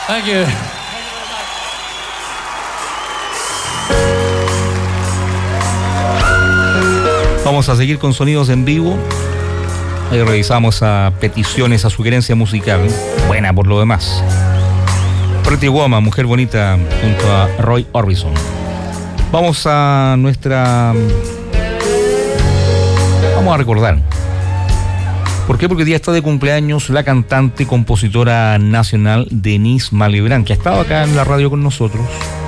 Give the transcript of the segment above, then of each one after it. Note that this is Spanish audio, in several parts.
Thank you. Vamos a seguir con sonidos en vivo. Ahí revisamos a peticiones, a sugerencia musical. Buena por lo demás. Pretty Woman, Mujer Bonita, junto a Roy Orbison. Vamos a Vamos a recordar. ¿Por qué? Porque hoy día está de cumpleaños la cantante, compositora nacional Denise Malebrán, que ha estado acá en la radio con nosotros.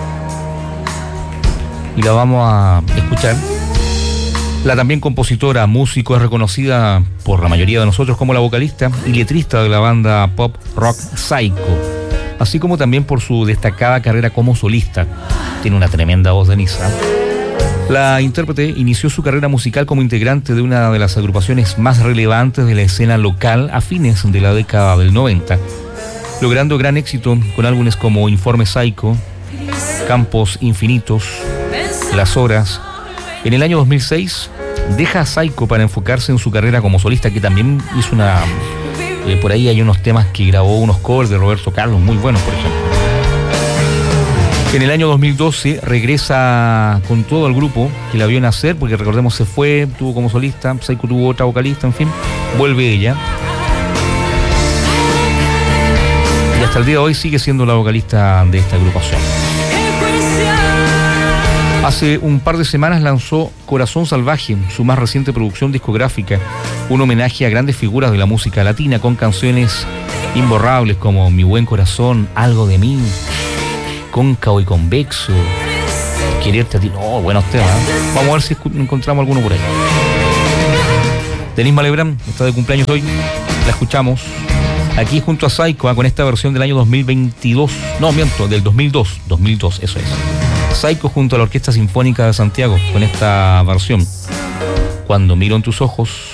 Y la vamos a escuchar. La también compositora, músico, es reconocida por la mayoría de nosotros como la vocalista y letrista de la banda pop rock Psycho, así como también por su destacada carrera como solista. Tiene una tremenda voz, Denise. La intérprete inició su carrera musical como integrante de una de las agrupaciones más relevantes de la escena local a fines de la década del 90, logrando gran éxito con álbumes como Informe Psycho, Campos Infinitos, Las Horas. En el año 2006 deja a Psycho para enfocarse en su carrera como solista, que también hizo por ahí hay unos temas que grabó, unos covers de Roberto Carlos muy buenos, por ejemplo. En el año 2012 regresa con todo el grupo que la vio nacer, porque recordemos se fue, tuvo como solista, Psycho tuvo otra vocalista, en fin, vuelve ella. Y hasta el día de hoy sigue siendo la vocalista de esta agrupación. Hace un par de semanas lanzó Corazón Salvaje, su más reciente producción discográfica, un homenaje a grandes figuras de la música latina con canciones imborrables como Mi Buen Corazón, Algo de Mí, Cóncavo y Convexo, Quererte a Ti. No, buenos temas, ¿eh? Vamos a ver si encontramos alguno por ahí. Denise Malebrán está de cumpleaños hoy, la escuchamos aquí junto a Psycho, con esta versión del año 2022, no, miento, del 2002, eso es. Psycho junto a la Orquesta Sinfónica de Santiago con esta versión. Cuando miro en tus ojos.